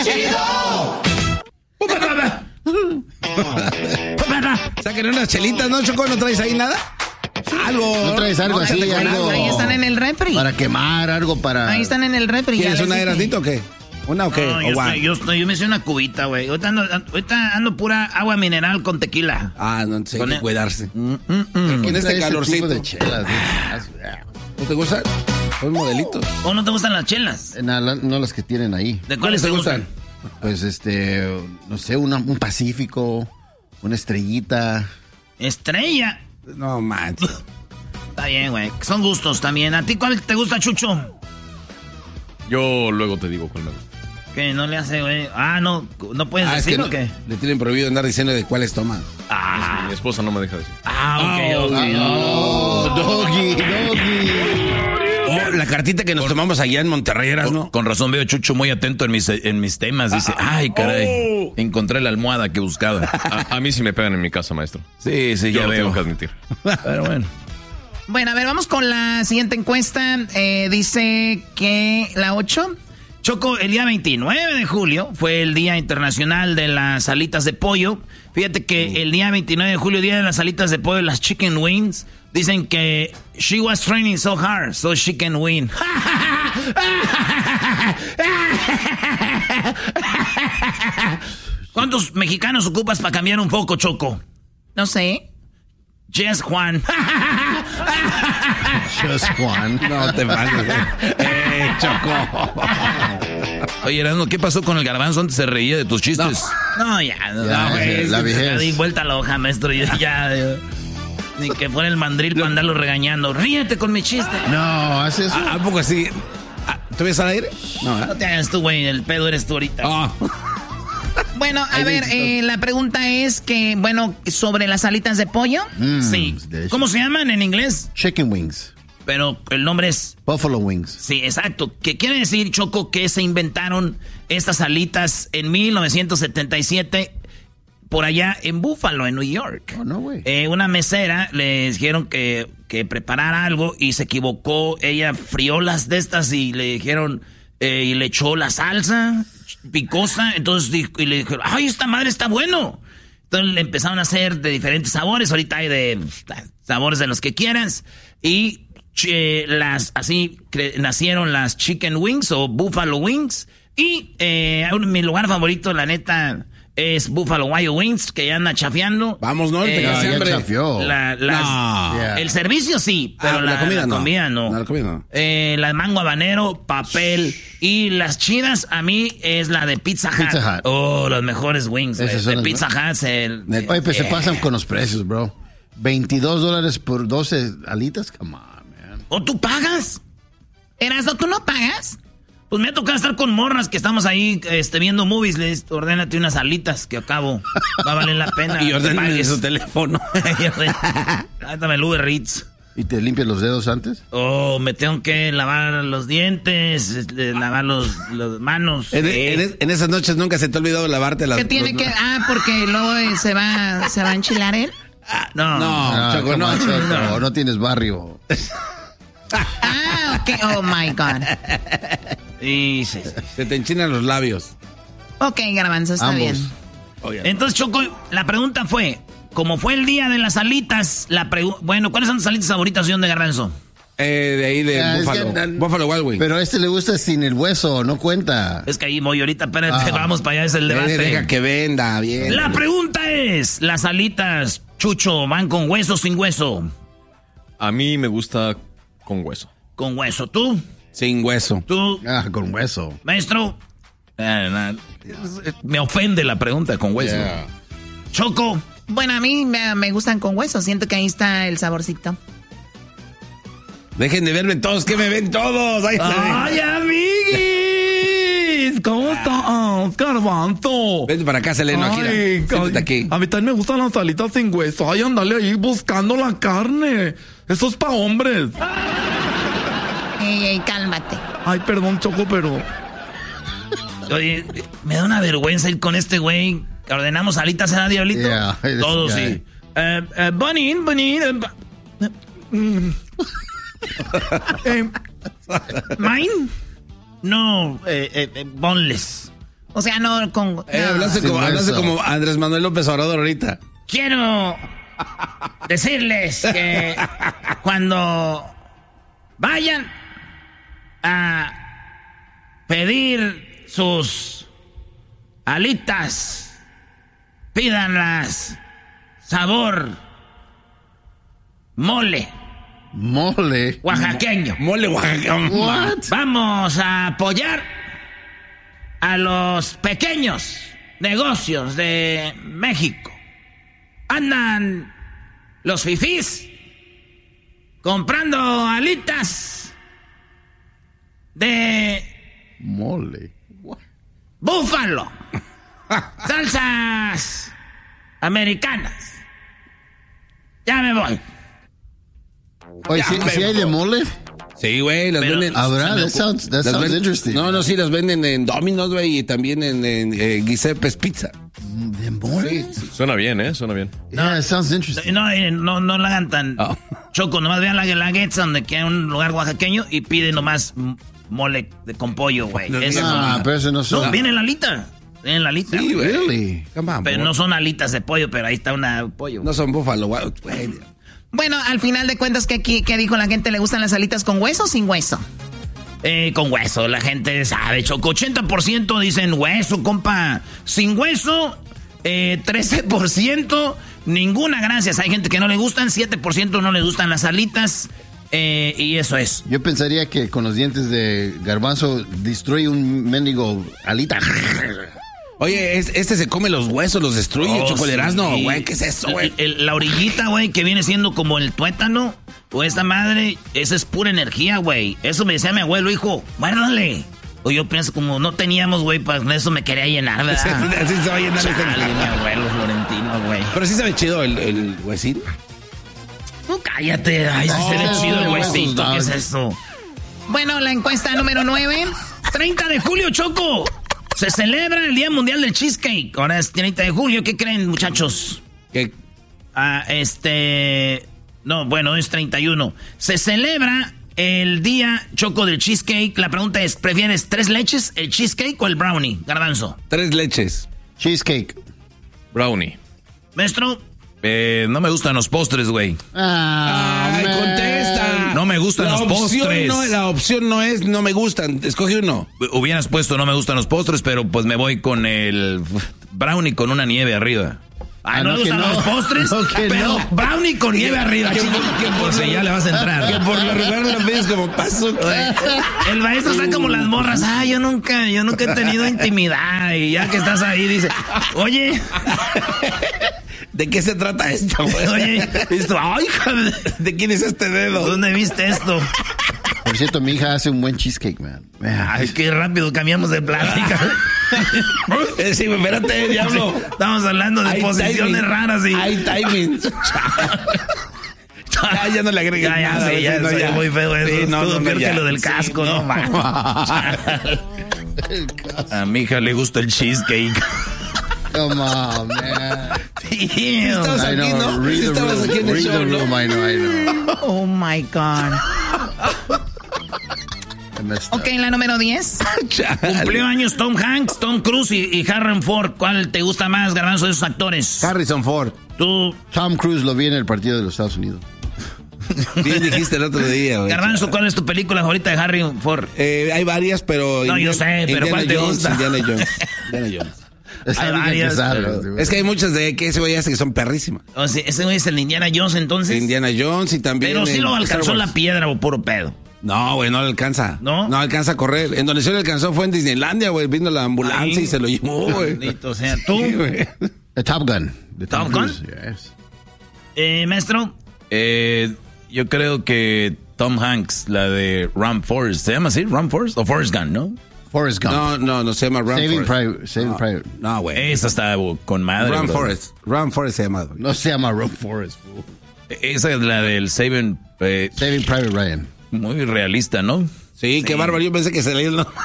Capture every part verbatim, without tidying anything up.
chido! Saquen unas chelitas, ¿no, Choco? ¿No traes ahí nada? Algo. ¿No traes algo no, así? Algo ahí están en el refri. Para quemar, algo para... Ahí están en el refri. ¿Quieres una Erasnito o qué? ¿Una o qué? No, yo, estoy, yo, estoy, yo me hice una cubita, güey. Ahorita ando, ahorita ando pura agua mineral con tequila. Ah, no sé, hay que cuidarse. Mm, mm, mm. Con este calorcito. De chelas, ¿No te gustan? Son modelitos. ¿O no te gustan las chelas? No, no las que tienen ahí. ¿De cuáles te gustan? Pues este, no sé, una, un Pacífico, una estrellita. ¿Estrella? No manches. Está bien, güey. Son gustos también. ¿A ti cuál te gusta, Chucho? Yo luego te digo cuál me gusta. ¿Qué? ¿No le hace, güey? Ah, no, ¿no puedes ah, decir es que o qué? No, le tienen prohibido andar diciendo de cuáles toman. Ah. Mi esposa no me deja decir. Ah, ok, ok. Oh, oh, doggy, doggy. Oh, la cartita que nos con, tomamos allá en Monterrey, ¿no? Con, con razón veo a Chucho muy atento en mis, en mis temas. Dice, ay, caray, oh. encontré la almohada que buscaba. A, a mí sí me pegan en mi casa, maestro. Sí, sí, Yo ya lo veo. tengo que admitir. Pero bueno. Bueno, a ver, vamos con la siguiente encuesta. Eh, dice que la ocho... Choco, el día veintinueve de julio fue el Día Internacional de las Alitas de Pollo. Fíjate que el día veintinueve de julio, Día de las Alitas de Pollo, las chicken wings, dicen que she was training so hard, so she can win. ¿Cuántos mexicanos ocupas para cambiar un poco, Choco? No sé. Just Juan. Just Juan. No te pases. Eh, Choco. Oye, Erasmo, ¿qué pasó con el garbanzo? Antes se reía de tus chistes. No, no ya. No, ya no, es la vejez. Ya di vuelta a la hoja, maestro. Yo ya... Yo, ni que fuera el mandril para andarlo regañando. Ríete con mi chiste. No, haces eso. ¿A, ¿A poco así? ¿Tú ves al aire? No, ¿eh? No te hagas tú, güey. El pedo eres tú ahorita. Oh. Bueno, a ver, eh, la pregunta es que, bueno, sobre las alitas de pollo. Mm, sí. ¿Cómo se llaman en inglés? Chicken wings. Pero el nombre es... Buffalo wings. Sí, exacto. ¿Qué quiere decir, Choco, que se inventaron estas alitas en mil novecientos setenta y siete por allá en Buffalo, en New York? Oh, no, güey. Eh, una mesera le dijeron que, que preparara algo y se equivocó. Ella frió las de estas y le dijeron... Eh, y le echó la salsa picosa, entonces dijo, y le dijeron, ¡ay, esta madre está bueno! Entonces le empezaron a hacer de diferentes sabores, ahorita hay de sabores de los que quieras, y eh, las así cre- nacieron las chicken wings o buffalo wings, y eh, mi lugar favorito, la neta, es Buffalo Wild Wings, que ya anda chafeando. Vamos, no, te eh, quedas hambre. La, las, no. yeah. El servicio sí, pero ah, la, la comida la no. comida no. no. La comida no. Eh, la mango habanero, papel. Y las chidas a mí es la de Pizza Hut. Pizza Hut. Oh, los mejores wings. De, de Pizza Hut. El, Oye, pues eh, se pasan con los precios, bro. veintidós dólares por doce alitas. Come on, man. ¿O tú pagas? Erasmo, ¿tú no pagas? Pues me ha tocado estar con morras que estamos ahí este, viendo movies. Les ordénate unas alitas que acabo. Va a valer la pena. Y ordénate su teléfono. Dame el Uber Eats. ¿Y te limpias los dedos antes? Oh, me tengo que lavar los dientes, lavar los, los manos. En, eh. en, en esas noches nunca se te ha olvidado lavarte las... ¿Qué tiene los, que...? Ah, porque luego se va, se va a enchilar él. Ah, no. No, No, Choco, no, Choco, no. no tienes barrio. Ah, ok. Oh, my God. Sí, sí, sí. Se te enchinan los labios. Ok, Garbanzo, está Ambos. bien. Oye, Entonces, Choco, la pregunta fue, como fue el día de las alitas, la pregu- bueno, ¿cuáles son tus alitas favoritas de Garbanzo? Eh, de ahí de Ah, es Buffalo. que- Buffalo Wild Wings. Pero a este le gusta sin el hueso, no cuenta. Es que ahí voy ahorita, espérate, Ah. vamos para allá, es el debate. Eh, deja que venda, bien. La pregunta es, ¿las alitas, Chucho, van con hueso o sin hueso? A mí me gusta con hueso. Con hueso, ¿tú? Sin hueso. ¿Tú? Ah, con hueso. Maestro, Eh, me ofende la pregunta con hueso. Yeah. Choco. Bueno, a mí me, me gustan con hueso. Siento que ahí está el saborcito. Dejen de verme todos, que me ven todos. Ahí está. ¡Ay, amiguis! ¿Cómo estás, Garbanzo? Vente para acá, Seleno, aquí. Ay, Siéntate aquí. A mí también me gustan las alitas sin hueso. Ay, andale ahí buscando la carne. Eso es pa' hombres. Ey, ey, cálmate. Ay, perdón, Choco, pero... Oye, me da una vergüenza ir con este güey. Ordenamos alitas, ¿eh, Diablito? Yeah, Todos guy. sí. Eh, eh, Bunny, Bunny. eh, bu- Mm. Eh, ¿Mine? No, eh, eh, eh, boneless. O sea, no con... Eh, no. hablaste, como, hablaste como Andrés Manuel López Obrador ahorita. Quiero decirles que cuando vayan a pedir sus alitas, pídanlas sabor mole. Mole. Oaxaqueño. Mole oaxaqueño. What? Vamos a apoyar a los pequeños negocios de México. Andan los fifís comprando alitas de Mole. What? búfalo, salsas americanas. Ya me voy. Oye, ¿sí, ¿sí hay de mole? Sí, güey, las Pero- venden. ¿Habrá? That sounds, that las sounds ven- interesting. No, no, sí, las venden en Domino's, güey, y también en, en eh, Giuseppe's Pizza. ¿De mole? Suena bien, ¿eh? Suena bien. Yeah, it sounds interesting. No, eh, no, no la hagan tan Oh. choco, nomás vean la guelaguetza donde queda un lugar oaxaqueño y piden nomás m- mole de, con pollo, güey. Eso Ah, no. pero eso no No, son. viene la alita. Viene la alita. Sí, güey. Really? Come on, Pero boy. no son alitas de pollo, pero ahí está una pollo. No son búfalo, güey. güey. Bueno, al final de cuentas, ¿qué, qué, qué dijo la gente? ¿Le gustan las alitas con hueso o sin hueso? Eh, con hueso, la gente sabe, Choco. ochenta por ciento dicen hueso, compa. Sin hueso, eh, trece por ciento, ninguna, gracias. Hay gente que no le gustan, siete por ciento no le gustan las alitas. Eh, y eso es. Yo pensaría que con los dientes de garbanzo destruye un mendigo alita. Oye, es- este se come los huesos, los destruye, Oh, chocolerazno, sí. güey. ¿Qué es eso, güey? El- el- la orillita, güey, que viene siendo como el tuétano, o esta madre, esa es pura energía, güey. Eso me decía mi abuelo, hijo, muérdale. O yo pienso, como no teníamos, güey, pues eso me quería llenar, ¿verdad? Así se va a llenar este- Chale, mi abuelo Florentino, güey. Pero sí sabe chido el, el huesito. Tú cállate, ay, si se ve No, chido el no, huesito, no. ¿qué es eso? Bueno, la encuesta número nueve. treinta de julio, Choco. Se celebra el Día Mundial del Cheesecake. Ahora es treinta de julio, ¿qué creen, muchachos? Que Ah, este... No, bueno, es treinta y uno. Se celebra el día, Choco, del cheesecake. La pregunta es, ¿prefieres tres leches, el cheesecake o el brownie? Garbanzo. tres leches. Cheesecake. Brownie. Maestro. Eh, no me gustan los postres, güey. Ah, Ay, man. contesta. No me gustan La los opción postres. No, la opción no es no me gustan. Escoge uno. Hubieras puesto no me gustan los postres, pero pues me voy con el brownie con una nieve arriba. Ah, Ah, no, no, le que gustan no. los postres, No, que pero no. brownie con nieve arriba, chico. O sea, ya le vas a entrar. Que por lo regular lo pides como paso. El maestro está como las morras. Ah, yo nunca, yo nunca he tenido intimidad. Y ya que estás ahí, dice, oye, ¿De qué se trata esto, güey? oye, esto, ay, hija de- ¿De quién es este dedo? ¿dónde viste esto? Por cierto, mi hija hace un buen cheesecake, man. Man. Ay, qué rápido cambiamos de plática. Eh, sí, espérate, diablo. Estamos hablando de Hay posiciones timing. raras y... Hay timing. Ya, ya no le agregues Ya, ya, nada. sí, ya, no, soy muy feo eso. Sí, no, Estuvo no, peor ya. que lo del Sí, casco, no, man. A mi hija le gusta el cheesecake. Come on, man. Estabas I aquí, know. ¿no? Read Sí the estabas room. aquí en el Read show, the ¿no? room. I know, I know. Oh my God. I messed up. Ok, la número diez. Cumplió años Tom Hanks, Tom Cruise y, y Harrison Ford. ¿Cuál te gusta más, Garbanzo, de esos actores? Harrison Ford. Tú, Tom Cruise lo vi en el partido de los Estados Unidos. Bien dijiste el otro día, güey. Garbanzo, ¿cuál es tu película favorita de Harrison Ford? Eh, hay varias, pero... No, yo sé, pero Indiana ¿cuál te Jones, gusta? Indiana Jones. Indiana Jones. Esa Hay dije varias, que sabe, pero- güey. Es que hay muchas de que ese güey hace que son perrísimas. O sea, ese güey es el de Indiana Jones, entonces. Indiana Jones y también... Pero sí el lo Star alcanzó Wars. la piedra o puro pedo. No, güey, no le alcanza. ¿No? No alcanza a correr. En donde se le alcanzó fue en Disneylandia, güey. Vino la ambulancia Ay. y se lo llevó, güey. Maldito, o sea, tú, Sí, güey. The Top Gun. The Top Tom Gun? Cruise, yes. eh, maestro. Eh, yo creo que Tom Hanks, la de Ram Forrest, ¿se llama así? ¿Ram Forrest? O Forrest Gump, ¿no? Forrest Gump. No, no, no se llama Run Saving Forest. Private. Saving no, Private. No, güey. Esa está con madre. Run bro. Forest. Run Forest se llama, güey. No se llama Run Forrest. fool. Esa es la del Saving, eh, Saving Private Ryan. muy realista, ¿no? Sí, qué bárbaro. Yo pensé que se leía el nombre.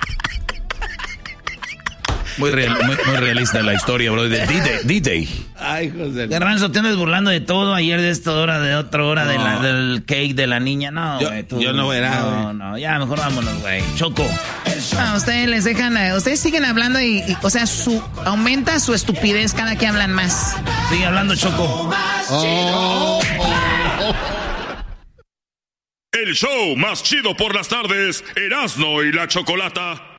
Muy, real- muy, muy realista la historia, bro, de D-Day. D-Day. Ay, José. Garbanzo, te andas burlando de todo. Ayer de esta hora, de otra hora, No. de la, del cake de la niña. No, Yo- güey. tú- yo no verá, No, güey. no, ya mejor vámonos, güey. Choco. No, ustedes les dejan, eh, ustedes siguen hablando y, y, o sea, su aumenta su estupidez cada que hablan más. Sigue hablando, Choco. Oh, El show más chido por las tardes, Erasmo y la Chocolata.